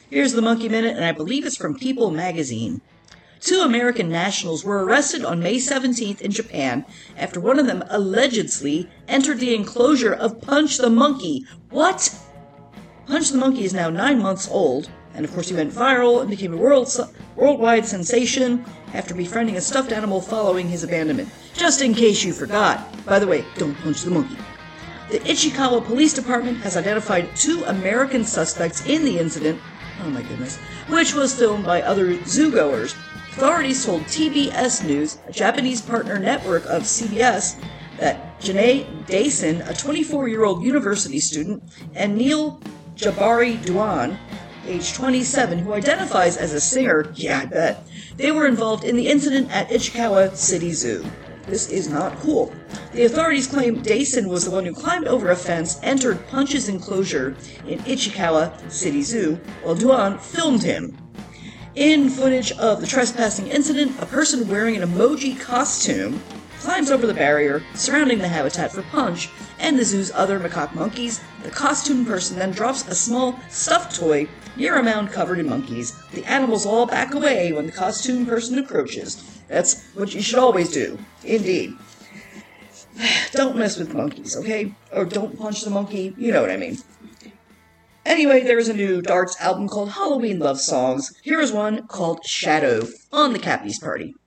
Here's the Monkey Minute, and I believe it's from People magazine. 2 American nationals were arrested on May 17th in Japan after one of them allegedly entered the enclosure of Punch the Monkey. What? Punch the Monkey is now 9 months old, and of course he went viral and became a worldwide sensation after befriending a stuffed animal following his abandonment. Just in case you forgot. By the way, don't punch the monkey. The Ichikawa Police Department has identified 2 American suspects in the incident, oh my goodness, which was filmed by other zoogoers. Authorities told TBS News, a Japanese partner network of CBS, that Janae Dason, a 24-year-old university student, and Neil Jabari Duan, age 27, who identifies as a singer, yeah, I bet, they were involved in the incident at Ichikawa City Zoo. This is not cool. The authorities claim Dason was the one who climbed over a fence, entered Punch's enclosure in Ichikawa City Zoo, while Duan filmed him. In footage of the trespassing incident, a person wearing an emoji costume climbs over the barrier surrounding the habitat for Punch and the zoo's other macaque monkeys. The costume person then drops a small stuffed toy near a mound covered in monkeys. The animals all back away when the costume person approaches. That's what you should always do. Indeed. Don't mess with monkeys, okay? Or don't punch the monkey. You know what I mean. Anyway, there is a new Darts album called Halloween Love Songs. Here is one called Shadow on the Cappies Party.